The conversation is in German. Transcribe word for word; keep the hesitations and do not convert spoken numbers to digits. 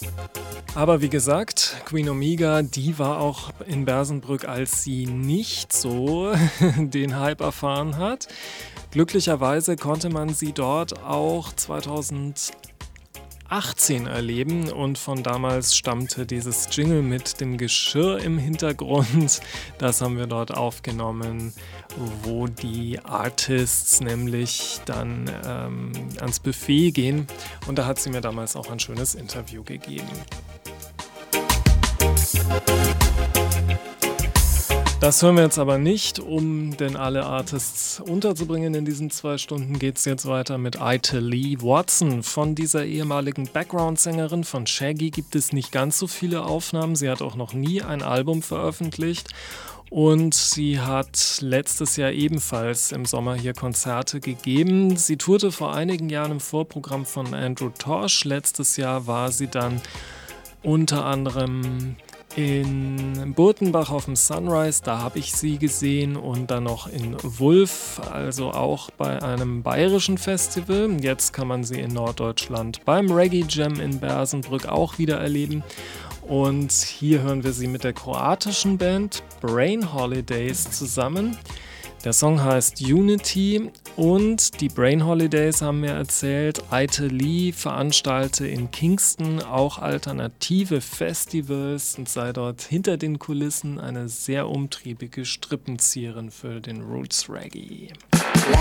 Aber wie gesagt, Queen Omega, die war auch in Bersenbrück, als sie nicht so den Hype erfahren hat. Glücklicherweise konnte man sie dort auch zweitausendachtzehn erleben und von damals stammte dieses Jingle mit dem Geschirr im Hintergrund. Das haben wir dort aufgenommen, wo die Artists nämlich dann ähm, ans Buffet gehen, und da hat sie mir damals auch ein schönes Interview gegeben. Das hören wir jetzt aber nicht, um denn alle Artists unterzubringen. In diesen zwei Stunden geht es jetzt weiter mit Ita Lee Watson. Von dieser ehemaligen Background-Sängerin von Shaggy gibt es nicht ganz so viele Aufnahmen. Sie hat auch noch nie ein Album veröffentlicht. Und sie hat letztes Jahr ebenfalls im Sommer hier Konzerte gegeben. Sie tourte vor einigen Jahren im Vorprogramm von Andrew Tosh. Letztes Jahr war sie dann unter anderem in Burtenbach auf dem Sunrise, da habe ich sie gesehen, und dann noch in Wulf, also auch bei einem bayerischen Festival. Jetzt kann man sie in Norddeutschland beim Reggae Jam in Bersenbrück auch wieder erleben. Und hier hören wir sie mit der kroatischen Band Brain Holidays zusammen. Der Song heißt Unity, und die Brain Holidays haben mir erzählt, Ita Lee veranstalte in Kingston auch alternative Festivals und sei dort hinter den Kulissen eine sehr umtriebige Strippenzieherin für den Roots Reggae.